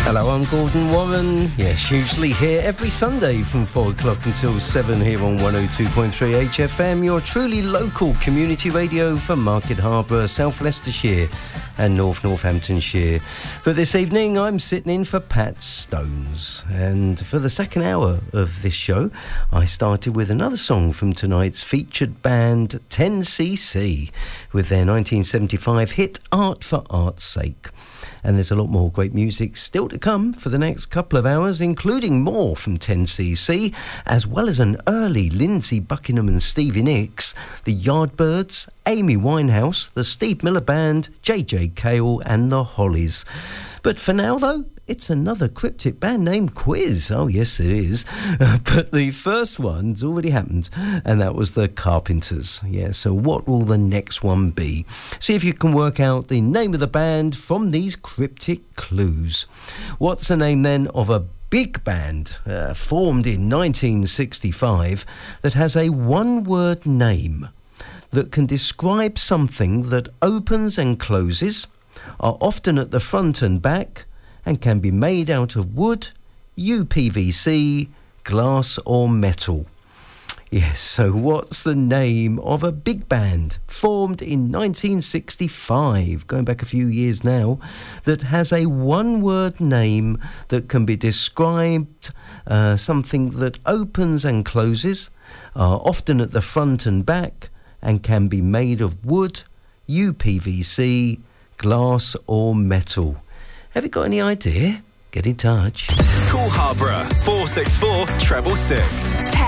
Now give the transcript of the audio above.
Hello, I'm Gordon Warren. Yes, usually here every Sunday from 4 o'clock until 7 here on 102.3 HFM, your truly local community radio for Market Harborough, South Leicestershire and North Northamptonshire. But this evening I'm sitting in for Pat Stones, and for the second hour of this show I started with another song from tonight's featured band 10cc with their 1975 hit Art for Art's Sake. And there's a lot more great music still to come for the next couple of hours, including more from 10cc, as well as an early Lindsay Buckingham and Stevie Nicks, the Yardbirds, Amy Winehouse, the Steve Miller Band, JJ Cale and the Hollies. But for now, though, it's another cryptic band named Quiz. Oh, yes, it is. But the first one's already happened, and that was the Carpenters. Yeah, so what will the next one be? See if you can work out the name of the band from these cryptic clues. What's the name, then, of a big band formed in 1965 that has a one-word name that can describe something that opens and closes, are often at the front and back, and can be made out of wood, UPVC, glass or metal? Yes, so what's the name of a big band formed in 1965, going back a few years now, that has a one-word name that can be described, something that opens and closes, are often at the front and back, and can be made of wood, UPVC, glass or metal? Have you got any idea? Get in touch. Call Harborough 464 666.